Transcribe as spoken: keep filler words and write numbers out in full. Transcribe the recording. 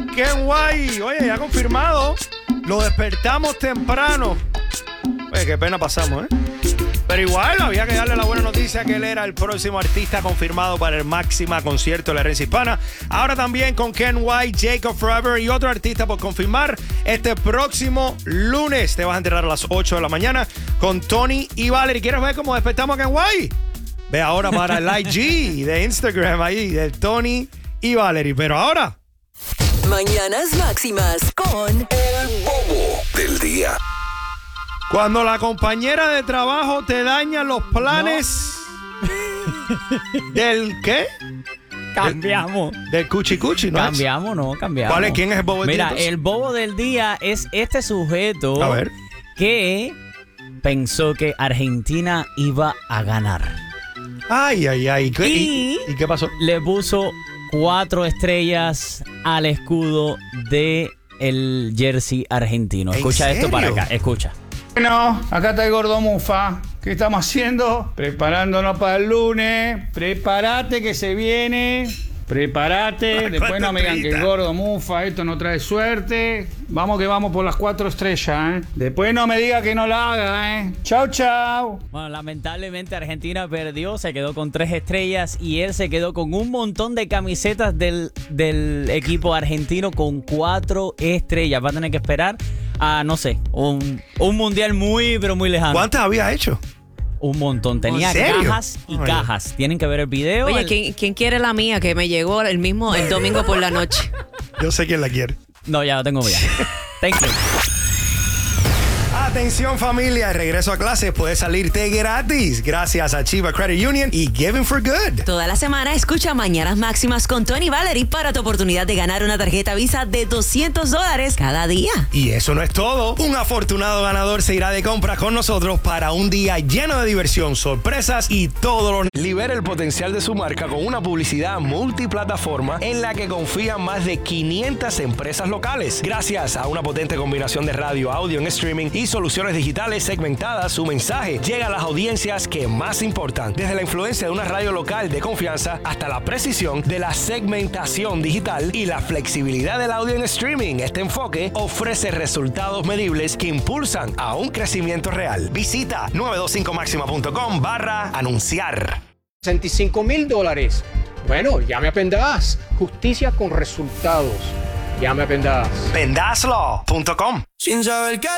Ken White. Oye, ya confirmado. Lo despertamos temprano. Oye, qué pena pasamos, ¿eh? Pero igual había que darle la buena noticia que él era el próximo artista confirmado para el Máxima concierto de la herencia hispana. Ahora también con Ken White, Jacob Forever y otro artista por confirmar. Este próximo lunes te vas a enterar a las ocho de la mañana con Tony y Valerie. ¿Quieres ver cómo despertamos a Ken White? Ve ahora para el I G de Instagram ahí, de Tony y Valerie. Pero ahora... Mañanas Máximas con El Bobo del Día. Cuando la compañera de trabajo te daña los planes no. ¿Del qué? Cambiamos. Del, del cuchi cuchi, ¿no? Cambiamos, no, cambiamos. ¿Cuál es? ¿Quién es el bobo del Mira, día? Mira, el bobo del día es este sujeto a ver. que pensó que Argentina iba a ganar. Ay, ay, ay. ¿Qué, y, y, ¿Y qué pasó? Le puso cuatro estrellas al escudo de el jersey argentino. Escucha esto para acá, escucha. Bueno, acá está el gordo Mufa. ¿Qué estamos haciendo? Preparándonos para el lunes. Prepárate que se viene. Prepárate. Después no me digan que el gordo Mufa, esto no trae suerte. Vamos que vamos por las cuatro estrellas, ¿eh? Después no me diga que no la haga, ¿eh? Chau, chau. Bueno, lamentablemente Argentina perdió, se quedó con tres estrellas y él se quedó con un montón de camisetas del, del equipo argentino con cuatro estrellas. Va a tener que esperar a, no sé, un, un mundial muy, pero muy lejano. ¿Cuántas había hecho? Un montón. Tenía cajas y Oye. cajas. Tienen que ver el video. Oye, el... ¿quién, ¿quién quiere la mía? Que me llegó el mismo el domingo por la noche. Yo sé quién la quiere. No, ya la tengo ya. Thank you. Atención familia, el regreso a clases puede salirte gratis gracias a Chiva Credit Union y Giving for Good. Toda la semana escucha Mañanas Máximas con Tony y Valerie para tu oportunidad de ganar una tarjeta Visa de doscientos dólares cada día. Y eso no es todo. Un afortunado ganador se irá de compras con nosotros para un día lleno de diversión, sorpresas y todo lo... Libera el potencial de su marca con una publicidad multiplataforma en la que confían más de quinientas empresas locales. Gracias a una potente combinación de radio, audio en streaming y soluciones digitales segmentadas, su mensaje llega a las audiencias que más importan. Desde la influencia de una radio local de confianza hasta la precisión de la segmentación digital y la flexibilidad del audio en streaming. Este enfoque ofrece resultados medibles que impulsan a un crecimiento real. Visita nueve dos cinco máxima punto com barra anunciar. sesenta y cinco mil dólares. Bueno, llame a Pendas. Justicia con resultados. Llame a Pendas. Pendazlaw punto com. Sin saber qué